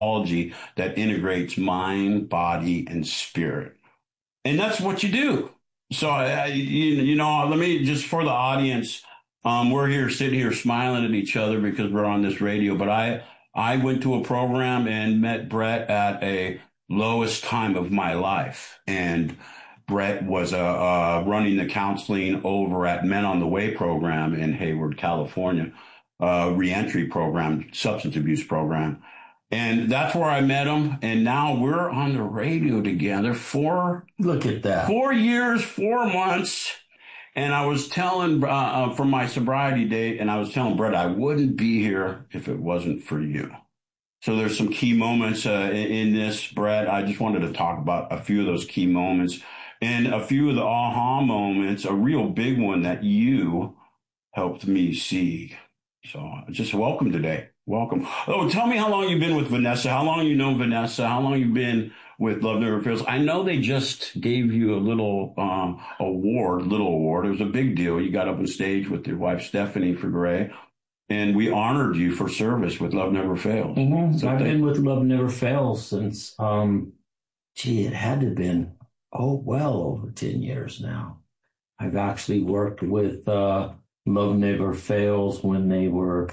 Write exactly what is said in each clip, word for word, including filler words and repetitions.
psychology that integrates mind, body, and spirit. And that's what you do. So, I, you, you know, let me just for the audience, um, we're here sitting here smiling at each other because we're on this radio. But I, I went to a program and met Brett at a lowest time of my life, and Brett was uh, uh, running the counseling over at Men on the Way program in Hayward, California, uh, reentry program, substance abuse program. And that's where I met him. And now we're on the radio together for Look at that. four years, four months. And I was telling, uh, uh, from my sobriety date, and I was telling Brett, I wouldn't be here if it wasn't for you. So there's some key moments uh, in, in this, Brett. I just wanted to talk about a few of those key moments and a few of the aha moments, a real big one that you helped me see. So just welcome today. Welcome. Oh, tell me how long you've been with Vanessa. How long you know Vanessa? How long you've been with Love Never Fails? I know they just gave you a little um, award, little award. It was a big deal. You got up on stage with your wife, Stephanie, for Gray, and we honored you for service with Love Never Fails. Mm-hmm. So I've they, been with Love Never Fails since, um, gee, it had to have been, oh, well over ten years now. I've actually worked with uh, Love Never Fails when they were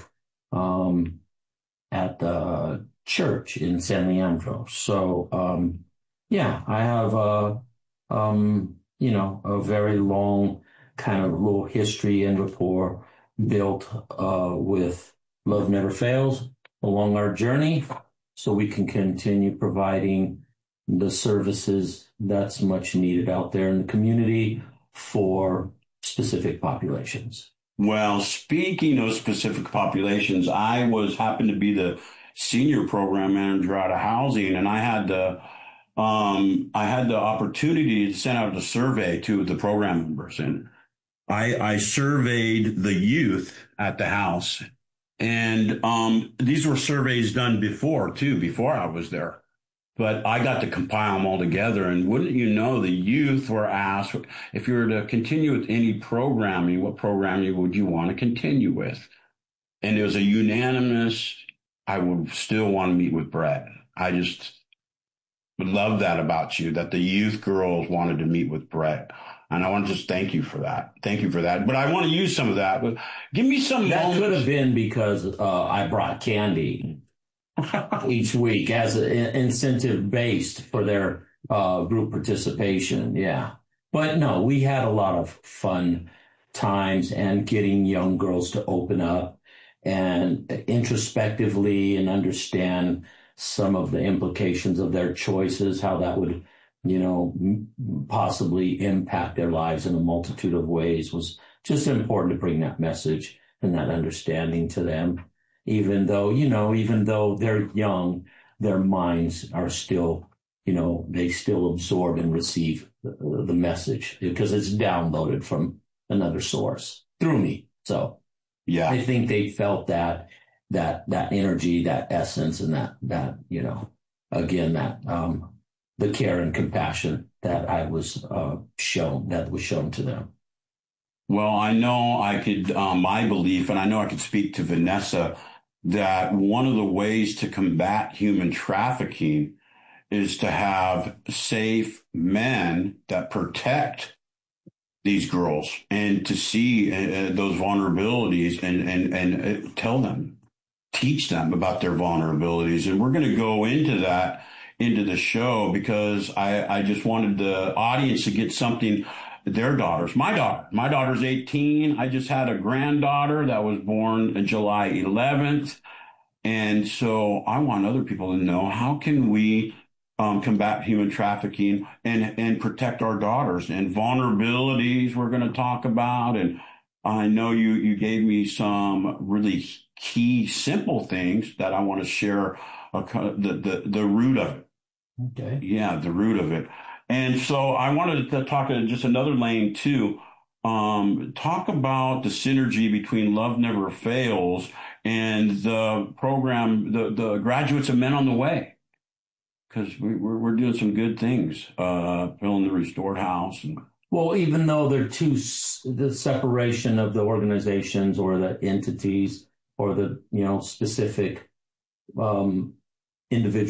um, at the church in San Leandro. So, um, yeah, I have, a, um, you know, a very long kind of little history and rapport built uh, with Love Never Fails along our journey so we can continue providing the services that's much needed out there in the community for specific populations. Well, speaking of specific populations, I was happened to be the senior program manager out of housing, and I had the um, I had the opportunity to send out a survey to the program members, and I, I surveyed the youth at the house, and um, these were surveys done before too, before I was there. But I got to compile them all together, and wouldn't you know, the youth were asked, if you were to continue with any programming, what programming would you want to continue with? And it was a unanimous, I would still want to meet with Brett. I just would love that about you, that the youth girls wanted to meet with Brett. And I want to just thank you for that. Thank you for that. But I want to use some of that. But give me some That moments. Could have been because uh, I brought candy each week as an incentive based for their uh, group participation. Yeah. But no, we had a lot of fun times and getting young girls to open up and introspectively and understand some of the implications of their choices, how that would, you know, possibly impact their lives in a multitude of ways was just important to bring that message and that understanding to them. Even though, you know, even though they're young, their minds are still, you know, they still absorb and receive the, the message because it's downloaded from another source through me. So yeah, I think they felt that, that, that energy, that essence, and that, that, you know, again, that, um, the care and compassion that I was, uh, shown, that was shown to them. Well, I know I could, um, my belief, and I know I could speak to Vanessa, that one of the ways to combat human trafficking is to have safe men that protect these girls and to see uh, those vulnerabilities and, and, and uh, tell them, teach them about their vulnerabilities. And we're going to go into that into the show because I, I just wanted the audience to get something. Their daughters, my daughter, my daughter's eighteen. I just had a granddaughter that was born on July eleventh. And so I want other people to know, how can we um, combat human trafficking and, and protect our daughters, and vulnerabilities we're going to talk about. And I know you, you gave me some really key, simple things that I want to share, uh, the, the, the root of it. Okay. Yeah, the root of it. And so I wanted to talk in just another lane too. Um, talk about the synergy between Love Never Fails and the program, the, the graduates of Men on the Way, because we, we're, we're doing some good things, uh, filling the restored house. And, well, even though they're two, the separation of the organizations or the entities or the, you know, specific, um, individual